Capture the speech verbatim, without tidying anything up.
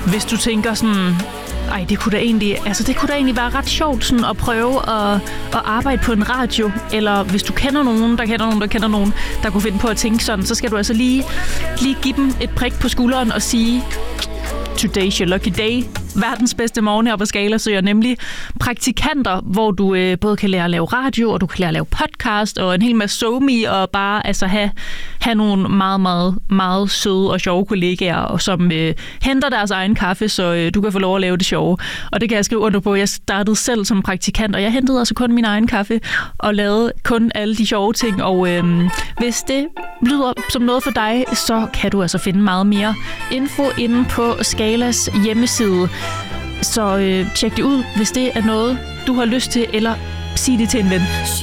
hvis du tænker sådan, ej, det kunne da egentlig, altså det kunne da egentlig være ret sjovt sådan at prøve at, at arbejde på en radio, eller hvis du kender nogen, der kender nogen, der kender nogen, der kunne finde på at tænke sådan, så skal du altså lige, lige give dem et prik på skulderen og sige, today's your lucky day. Verdens bedste morgen her på Scala søger nemlig praktikanter, hvor du øh, både kan lære at lave radio, og du kan lære at lave podcast, og en hel masse somi, og bare altså have, have nogle meget, meget, meget søde og sjove kollegaer, som øh, henter deres egen kaffe, så øh, du kan få lov at lave det sjove. Og det kan jeg skrive under på. Jeg startede selv som praktikant, og jeg hentede altså kun min egen kaffe, og lavede kun alle de sjove ting. Og øh, hvis det lyder som noget for dig, så kan du altså finde meget mere info inde på Scalas hjemmeside. Så øh, tjek det ud, hvis det er noget, du har lyst til, eller sig det til en ven.